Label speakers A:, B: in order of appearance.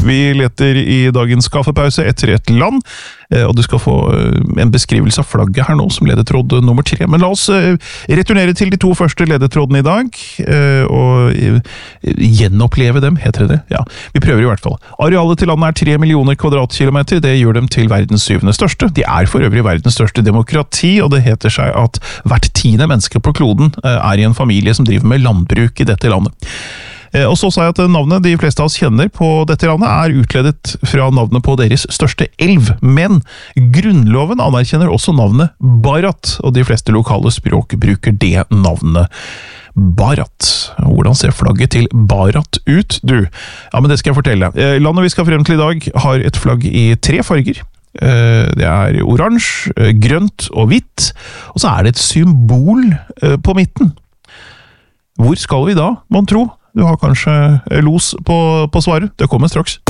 A: Vi leter i dagens kaffepause etter et land, og du skal få en beskrivelse av flagget her nå som ledetråd nummer 3. Men la oss returnere til de 2 første ledetrådene i dag, og gjenoppleve dem, heter det. Ja, vi prøver i hvert fall. Arealet til landet 3 millioner kvadratkilometer, det gjør dem til verdens 7. største. De for øvrig verdens største demokrati, og det heter seg at hvert 10. menneske på kloden i en familie som driver med landbruk i dette landet. Og så sa jeg at navnet de fleste av oss kjenner på dette landet utledet fra navnet på deres største elv, men grunnloven anerkjenner også navnet Bharat, og de fleste lokale språk bruker det navnet Bharat. Hvordan ser flagget til Bharat ut, du? Ja, men det skal jeg fortelle. Landet vi skal frem til i dag har et flagg i 3 farger. Det oransje, grønt og hvitt, og så det et symbol på midten. Hvor skal vi da, man tro? Du har kanskje los på svaret. Det kommer straks.